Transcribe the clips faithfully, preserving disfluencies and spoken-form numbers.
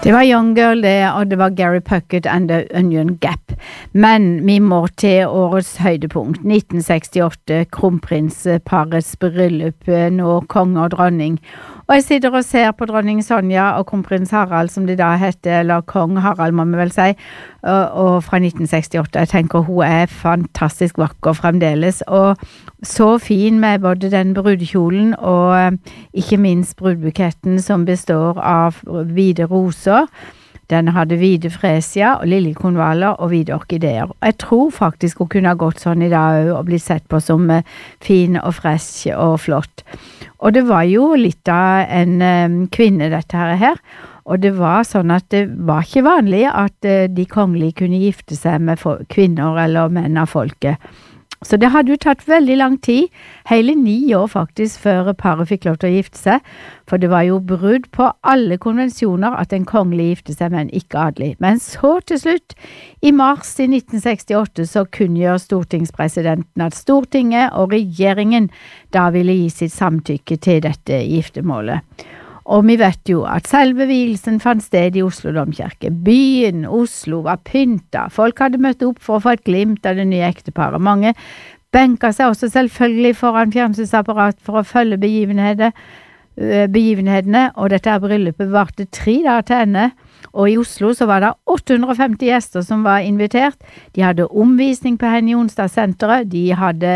Det var Young Girl det, og det var Gary Puckett and the Onion Gap. Men vi må til årets høydepunkt, nitten sekstiåtte, kronprinsparets bryllup, nå konge og dronning. Og jeg sitter og ser på dronning Sonja og kronprins Harald, som det da heter, eller kong Harald må vi vel si, og, og fra nitten sekstiåtte. Jeg tenker hun er fantastisk vakker fremdeles, og så fin med både den brudekjolen og ikke minst brudbuketten som består av hvite roser. Den hadde hvite fresia og liljekonvaller og hvite orkideer. Jeg tror faktisk hun kunne ha gått sånn i dag og blitt sett på som fin og fresh og flott. Og det var jo litt av en um, kvinne dette her, og det var sånn at det var ikke vanlig at uh, de kongelige kunne gifte seg med kvinner eller menn av folket. Så det hadde jo tatt veldig lang tid, hele ni år faktisk, før paret fikk lov til å gifte seg, for det var jo brudd på alle konvensjoner at en kongelig gifte seg med en ikke-adelig. Men så til slutt, i mars i nitten sekstiåtte, så kunngjør stortingspresidenten at Stortinget og regjeringen da ville gi sitt samtykke til dette giftemålet. Og vi vet jo at selve vielsen fant sted i Oslo domkirke. Byen Oslo var pynta. Folk hadde møtt opp for å få et glimt av det nye ekteparet. Mange benket seg også selvfølgelig foran fjernsynsapparat for å følge begivenhetene, begivenhetene, og dette bryllupet varte tre dager til ende. Og i Oslo så var det åtte hundre og femti gjester som var invitert. De hadde omvisning på Henny Jonstad-senteret. De hadde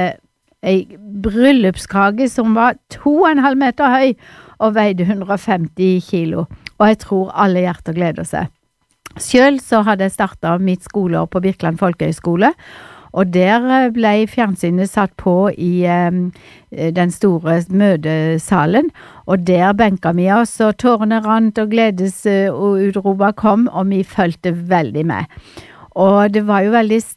en bryllupskrage som var to og en halv meter høy, og veide hundre og femti kilo, og jeg tror alle hjerter gleder seg. Selv så hadde jeg startet mitt skoleår på Birkeland Folkehøgskole, og der ble fjernsynet satt på i um, den store møtesalen, og der benket vi oss, og tårene rant og gledes uh, og utropa kom, og vi følte veldig med. Og det var jo veldig